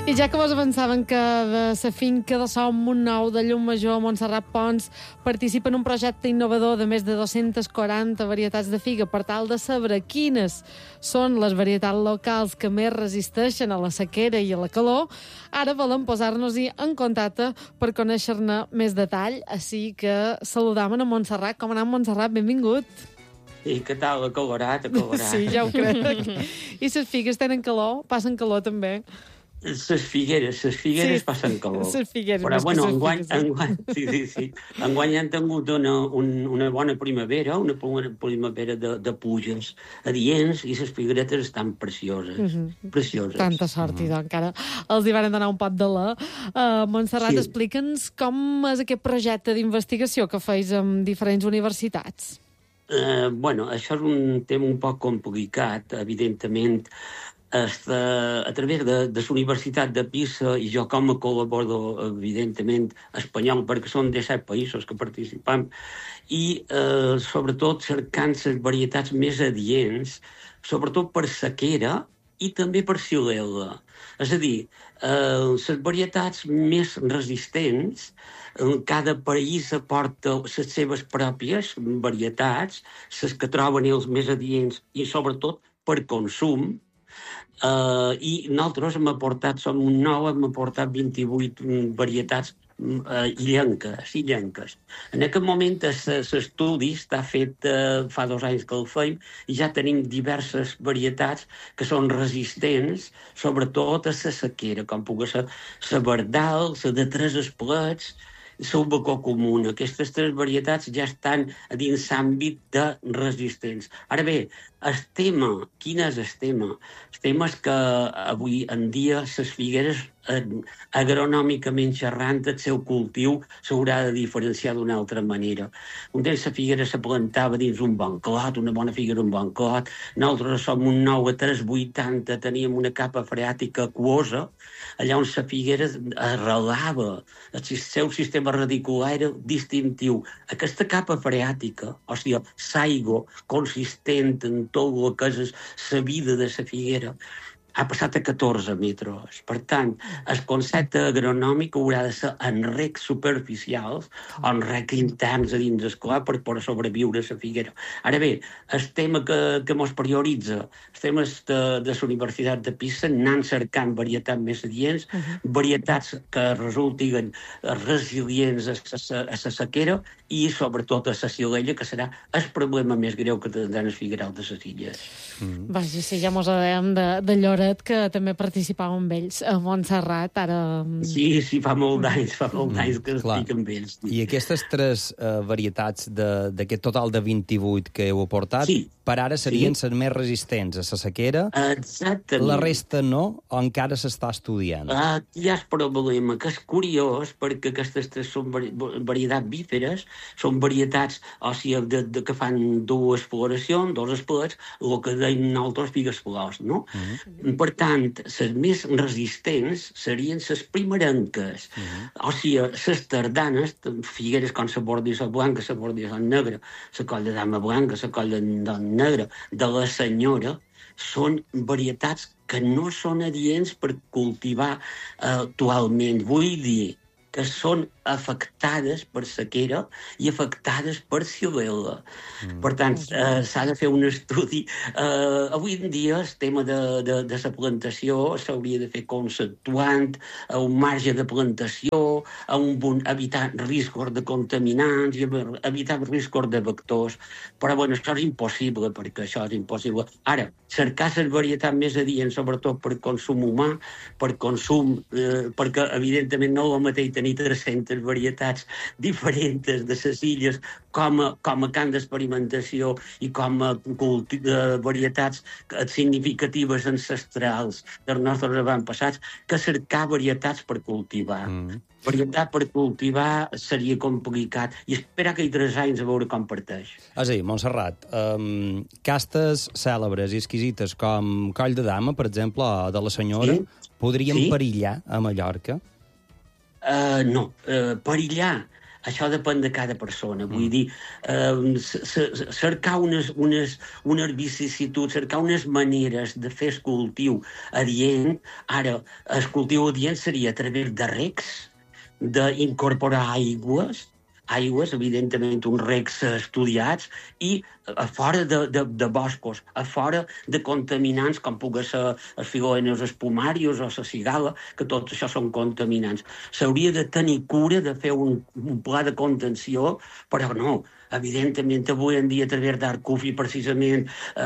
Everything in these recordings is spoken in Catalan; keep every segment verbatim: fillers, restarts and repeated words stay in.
I ja que vos avançaven que de la finca de Som Montnou de Llumajor, Montserrat Pons participa en un projecte innovador de més de dues-centes quaranta varietats de figa per tal de saber quines són les varietats locals que més resisteixen a la sequera i a la calor, ara volem posar-nos-hi en contacte per conèixer-ne més detall. Així que saludam a Montserrat. Com anem, Montserrat? Benvingut. I què tal? Acalorat, acalorat. Sí, ja ho crec. I les figues tenen calor? Passen calor, també? Les figueres, les figueres sí, passen calor. Les figueres, però, bueno, enguany, figues, sí. enguany, sí, sí, sí. Enguany han tingut una, un, una bona primavera, una primavera de, de puges adients, i les figueretes estan precioses, mm-hmm. precioses. Tanta sort, mm-hmm. idò, encara els hi van donar un pot de la. Uh, Montserrat, sí. Explica'ns com és aquest projecte d'investigació que feis amb diferents universitats. Uh, bueno, això és un tema un poc complicat, evidentment. Esta, a través de, de la Universitat de Pisa, i jo com a col·laborador, evidentment, espanyol, perquè són disset països que participam, i eh, sobretot cercant les varietats més adients, sobretot per sequera i també per xilel·la. És a dir, eh, les varietats més resistents, cada país aporta les seves pròpies varietats, les que troben els més adients i sobretot per consum. Uh, i nosaltres hem aportat, som un nou, hem aportat vint-i-vuit varietats uh, illenques, illenques. En aquest moment l'estudi està fet uh, fa dos anys que el feim i ja tenim diverses varietats que són resistents, sobretot a la sequera, com pugui ser la verdal, la de tres esplets, el bacó comú. Aquestes tres varietats ja estan a dins l'àmbit de resistents. Ara bé, el tema, quin és el tema? El tema és que avui en dia les figueres, agronòmicament xerrant, el seu cultiu s'haurà de diferenciar d'una altra manera. Un temps la figuera se plantava dins un bon clot, una bona figuera, un bon clot. Nosaltres som un nou a tres vuitanta, teníem una capa freàtica aquosa, allà on la figuera arrelava, el seu sistema radicular era distintiu. Aquesta capa freàtica, o sigui, l'aigua consistent en tot el que és la vida de la figuera, ha passat a catorze metres. Per tant, el concepte agronòmic haurà de ser en recs superficials o en recs interns a dins escolar per poder sobreviure a la figuera. Ara bé, el tema que, que mos prioritza, els temes de, de la Universitat de Pisa, anant cercant varietats més adients, uh-huh. varietats que resultin resilients a la sequera i, sobretot, a la xilella, que serà el problema més greu que tindran els figuerals de les illes. Mm. Vaja, sí, ja mos adem de, de Lloret, que també participava amb ells a Montserrat, ara... Sí, sí, fa molt d'anys, fa molt d'anys que mm, estic amb ells. Sí. I aquestes tres uh, varietats d'aquest total de vint-i-vuit que heu aportat, sí. per ara serien les sí. més resistents a la sequera? Exactament. La resta no, o encara s'està estudiant? Uh, hi ha el problema, que és curiós, perquè aquestes tres són vari varietats bíferes, són varietats, o sigui, de, de, que fan dues floracions, dos esplets, el que deim nosaltres figues flors, no? Uh-huh. Per tant, les més resistents serien les primerenques. Uh-huh. O sigui, les tardanes, figueres com la bordissa blanca, la bordissa negra, la coll de dama blanca, la coll de negra, de la senyora, són varietats que no són adients per cultivar uh, actualment. Vull dir que són afectades per sequera i afectades per xilel·la. Mm. Per tant, eh, s'ha de fer un estudi. Eh, avui en dia el tema de, de, de la plantació s'hauria de fer conceptuant, a un marge de plantació, a un bon, evitar riscos de contaminants i evitar riscos de vectors. Però, bueno, això és impossible, perquè això és impossible. Ara, cercar les varietats més adients, sobretot per consum humà, per consum, eh, perquè, evidentment, no és el mateix tenir tres-centes varietats diferents de les illes com a, com a camp d'experimentació i com a culti, de varietats significatives ancestrals dels nostres avantpassats, que cercar varietats per cultivar. Mm. Varietat per cultivar seria complicat i esperar que hi tres anys a veure com parteix. És a dir, Montserrat, um, castes cèlebres i exquisites com Coll de Dama, per exemple, de la Senyora, sí? podrien sí? perillar a Mallorca? Uh, no, uh, perillar. això depèn de cada persona. Mm. Vull dir, eh, cercar unes, unes, unes vicissituds, cercar unes maneres de fer el cultiu adient. Ara, el cultiu adient seria a través de recs, d'incorporar aigües, aigües, evidentment, uns recs estudiats, i a fora de, de, de boscos, a fora de contaminants, com pugui ser els figoenes, els espumarios o la cigala, que tot això són contaminants. S'hauria de tenir cura de fer un, un pla de contenció, però no. Evidentment, avui en dia, a través d'Arcufi, precisament,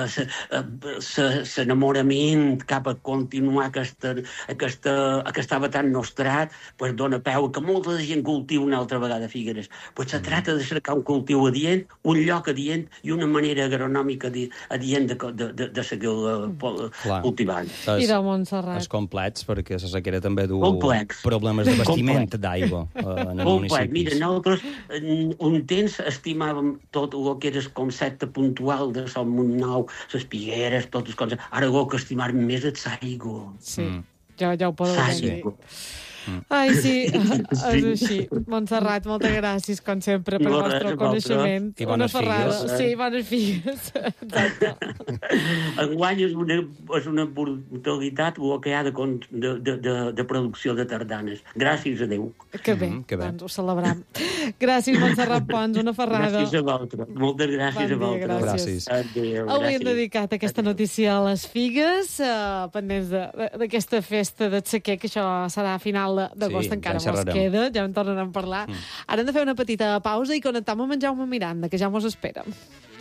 l'enamorament cap a continuar aquesta, aquesta, aquesta batalla nostrat, pues, dona peu que molta gent cultiva una altra vegada figueres. Pues se tracta de cercar un cultiu adient, un lloc adient i una manera agronòmica adient de, de, de, de seguir cultivant. I de Montserrat. És complets, perquè la sequera també du complex. Problemes de bastiment d'aigua en els municipis. Mira, nosaltres un temps estimàvem tot el que era el concepte puntual de Sol Montnou, les pigueres, totes les coses. Ara el que estimàvem més és l'aigua. Sí, mm. ja, ja ho podeu dir. Mm. Ai, sí, és així. Montserrat, moltes gràcies, com sempre, per el vostre coneixement. I bones figues. Sí, bones figues. Enguany és una, és una brutalitat el que hi ha de, de, de, de producció de tardanes. Gràcies a Déu. Que bé, mm, que bé. Doncs ho celebram. Gràcies, Montserrat Pons, una ferrada. Gràcies a vosaltres. Moltes gràcies bon dia, a vosaltres. Gràcies. Adéu, Avui hem dedicat aquesta notícia a les figues, uh, pendents d'aquesta festa de sequer, que això serà a final d'agost, sí, encara mos queda, ja en tornarem a parlar. Mm. Ara hem de fer una petita pausa i connectam amb en Jaume Miranda, que ja mos espera.